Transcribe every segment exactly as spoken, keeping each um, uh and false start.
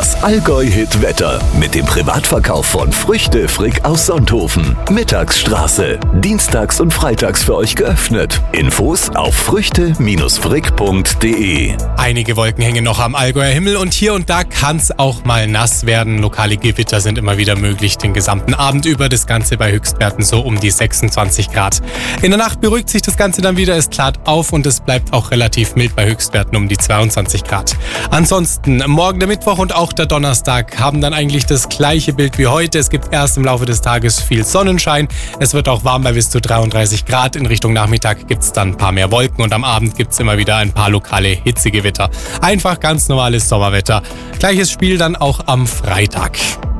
Das Allgäu-Hit-Wetter mit dem Privatverkauf von Früchte Frick aus Sonthofen. Mittagsstraße. Dienstags und freitags für euch geöffnet. Infos auf früchte frick punkt de. Einige Wolken hängen noch am Allgäuer Himmel und hier und da kann es auch mal nass werden. Lokale Gewitter sind immer wieder möglich den gesamten Abend über. Das Ganze bei Höchstwerten so um die sechsundzwanzig Grad. In der Nacht beruhigt sich das Ganze dann wieder. Es klart auf und es bleibt auch relativ mild bei Höchstwerten um die zweiundzwanzig Grad. Ansonsten, morgen der Mittwoch und auch der Donnerstag haben dann eigentlich das gleiche Bild wie heute. Es gibt erst im Laufe des Tages viel Sonnenschein. Es wird auch warm bei bis zu dreiunddreißig Grad. In Richtung Nachmittag gibt es dann ein paar mehr Wolken und am Abend gibt es immer wieder ein paar lokale Hitzegewitter. Einfach ganz normales Sommerwetter. Gleiches Spiel dann auch am Freitag.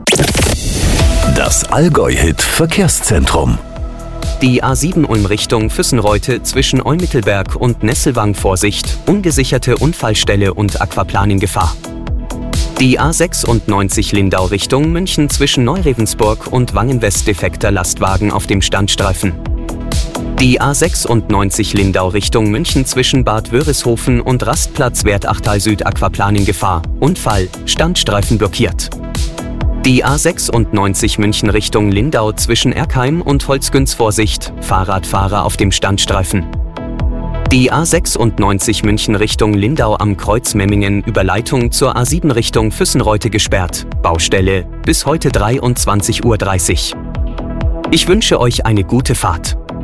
Das Allgäu-Hit Verkehrszentrum. Die A sieben Ulm Richtung Füssenreute zwischen Eumittelberg und Nesselwang Vorsicht, ungesicherte Unfallstelle und Aquaplaning in Gefahr. Die A sechsundneunzig Lindau Richtung München zwischen Neurevensburg und Wangenwest defekter Lastwagen auf dem Standstreifen. Die A sechsundneunzig Lindau Richtung München zwischen Bad Wörishofen und Rastplatz Wertachtal Süd Aquaplaning in Gefahr, Unfall, Standstreifen blockiert. Die A sechsundneunzig München Richtung Lindau zwischen Erkheim und Holzgünz Vorsicht, Fahrradfahrer auf dem Standstreifen. Die A sechsundneunzig München Richtung Lindau am Kreuz Memmingen über Leitung zur A sieben Richtung Füssenreute gesperrt, Baustelle, bis heute dreiundzwanzig Uhr dreißig. Ich wünsche euch eine gute Fahrt.